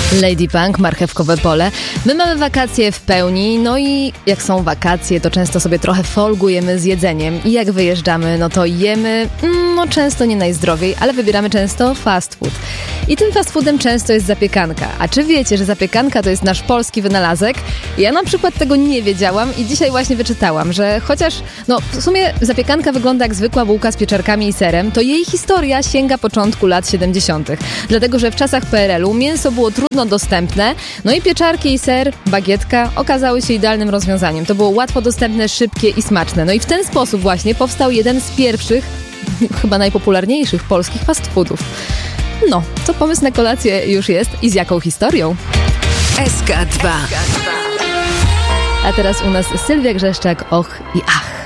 Lady Punk, marchewkowe pole. My mamy wakacje w pełni, no i jak są wakacje, to często sobie trochę folgujemy z jedzeniem i jak wyjeżdżamy, no to jemy, no często nie najzdrowiej, ale wybieramy często fast food. I tym fast foodem często jest zapiekanka. A czy wiecie, że zapiekanka to jest nasz polski wynalazek? Ja na przykład tego nie wiedziałam i dzisiaj właśnie wyczytałam, że chociaż, no w sumie zapiekanka wygląda jak zwykła bułka z pieczarkami i serem, to jej historia sięga początku lat 70. Dlatego, że w czasach PRL-u mięso było trudno dostępne, no i pieczarki i ser, bagietka okazały się idealnym rozwiązaniem. To było łatwo dostępne, szybkie i smaczne. No i w ten sposób właśnie powstał jeden z pierwszych, chyba najpopularniejszych polskich fast foodów. No, to pomysł na kolację już jest i z jaką historią? SK2. A teraz u nas Sylwia Grzeszczak, och i ach.